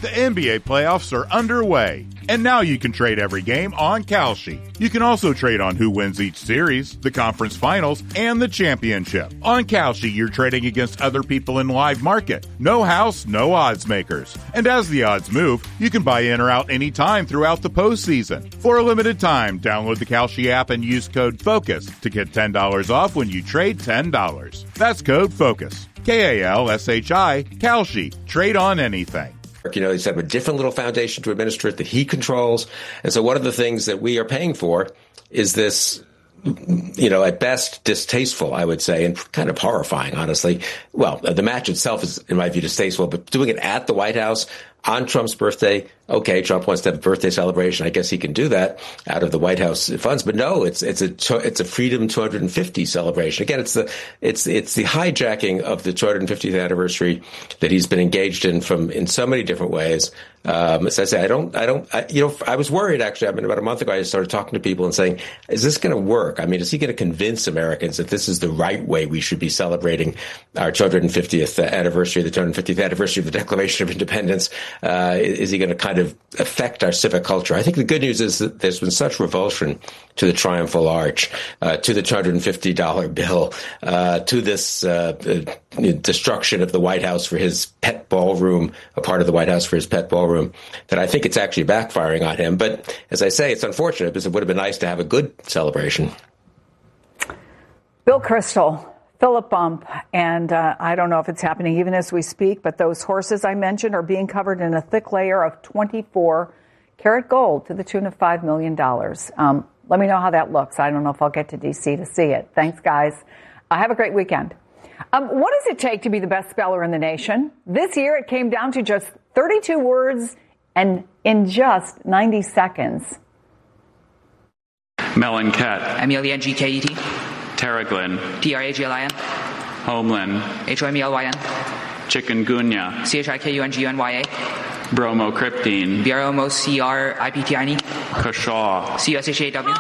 The NBA playoffs are underway, and now you can trade every game on Kalshi. You can also trade on who wins each series, the conference finals, and the championship. On Kalshi, you're trading against other people in live market. No house, no odds makers. And as the odds move, you can buy in or out anytime throughout the postseason. For a limited time, download the Kalshi app and use code FOCUS to get $10 off when you trade $10. That's code FOCUS. Kalshi, Kalshi. Trade on anything. You know, he's had a different little foundation to administer it that he controls. And so one of the things that we are paying for is this, you know, at best distasteful, I would say, and kind of horrifying, honestly. Well, the match itself is, in my view, distasteful, but doing it at the White House on Trump's birthday, okay, Trump wants to have a birthday celebration. I guess he can do that out of the White House funds. But no, it's a Freedom 250 celebration. Again, it's the hijacking of the 250th anniversary that he's been engaged in so many different ways. As I say, I was worried actually. I mean, about a month ago, I started talking to people and saying, is this going to work? I mean, is he going to convince Americans that this is the right way we should be celebrating our 250th anniversary, the 250th anniversary of the Declaration of Independence? Is he going to kind of affect our civic culture? I think the good news is that there's been such revulsion to the Triumphal Arch, to the $250 bill, to this destruction of the White House for his pet ballroom, a part of the White House for his pet ballroom, that I think it's actually backfiring on him. But as I say, it's unfortunate because it would have been nice to have a good celebration. Bill Kristol, Philip Bump, and I don't know if it's happening even as we speak, but those horses I mentioned are being covered in a thick layer of 24-karat gold to the tune of $5 million. Let me know how that looks. I don't know if I'll get to D.C. to see it. Thanks, guys. Have a great weekend. What does it take to be the best speller in the nation? This year, it came down to just 32 words and in just 90 seconds. Mellencamp. M-E-L-E-N-G-K-E-T. Terriglin. T-R-A-G-L-I-N. Homeland. H-O-M-E-L-Y-N. Chikungunya. C-H-I-K-U-N-G-U-N-Y-A. Bromocriptine. B-R-O-M-O-C-R-I-P-T-I-N-E. Kashaw. C-U-S-H-A-W.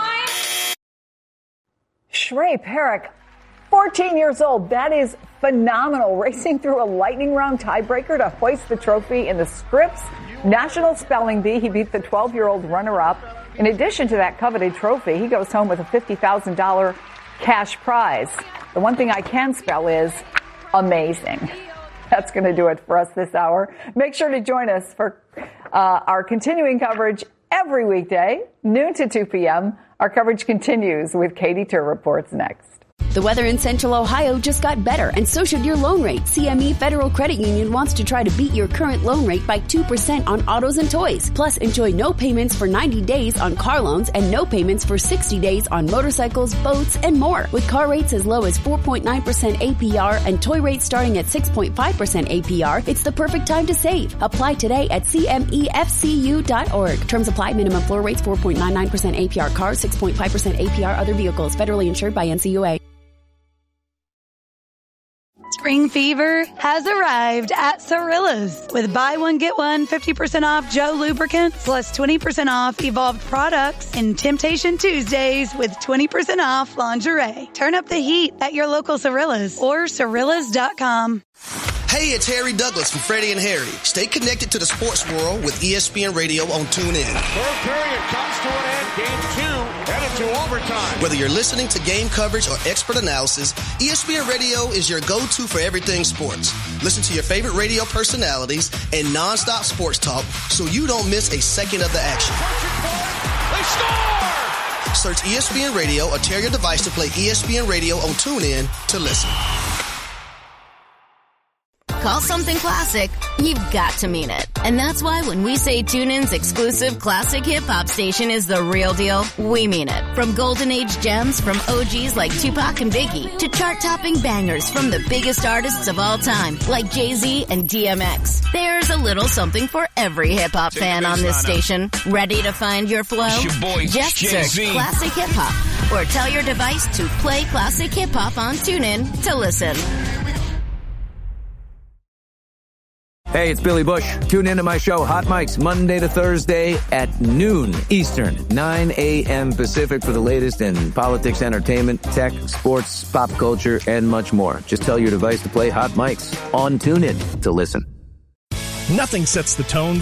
Shrey Perrick, 14 years old. That is phenomenal. Racing through a lightning round tiebreaker to hoist the trophy in the Scripps National Spelling Bee. He beat the 12-year-old runner-up. In addition to that coveted trophy, he goes home with a $50,000 cash prize. The one thing I can spell is amazing. That's going to do it for us this hour. Make sure to join us for our continuing coverage every weekday, noon to 2 p.m. Our coverage continues with Katie Tur reports next. The weather in Central Ohio just got better, and so should your loan rate. CME Federal Credit Union wants to try to beat your current loan rate by 2% on autos and toys. Plus, enjoy no payments for 90 days on car loans and no payments for 60 days on motorcycles, boats, and more. With car rates as low as 4.9% APR and toy rates starting at 6.5% APR, it's the perfect time to save. Apply today at CMEFCU.org. Terms apply. Minimum floor rates 4.99% APR cars, 6.5% APR other vehicles. Federally insured by NCUA. Spring fever has arrived at Cirilla's with buy one, get one, 50% off Joe lubricants plus 20% off Evolved products and Temptation Tuesdays with 20% off lingerie. Turn up the heat at your local Cirilla's or Cirillas.com. Hey, it's Harry Douglas from Freddie and Harry. Stay connected to the sports world with ESPN Radio on TuneIn. Third period comes to an end. Game 2 headed to overtime. Whether you're listening to game coverage or expert analysis, ESPN Radio is your go-to for everything sports. Listen to your favorite radio personalities and nonstop sports talk so you don't miss a second of the action. They score! Search ESPN Radio or tear your device to play ESPN Radio on TuneIn to listen. Call something classic, you've got to mean it. And that's why when we say TuneIn's exclusive classic hip-hop station is the real deal, we mean it. From golden age gems from OGs like Tupac and Biggie to chart-topping bangers from the biggest artists of all time like Jay-Z and DMX. There's a little something for every hip-hop fan on this station. Ready to find your flow? It's your boy, just Jay-Z. search Classic Hip-Hop or tell your device to play Classic Hip-Hop on TuneIn to listen. Hey, it's Billy Bush. Tune into my show, Hot Mics, Monday to Thursday at noon Eastern, 9 a.m. Pacific for the latest in politics, entertainment, tech, sports, pop culture, and much more. Just tell your device to play Hot Mics on TuneIn to listen. Nothing sets the tone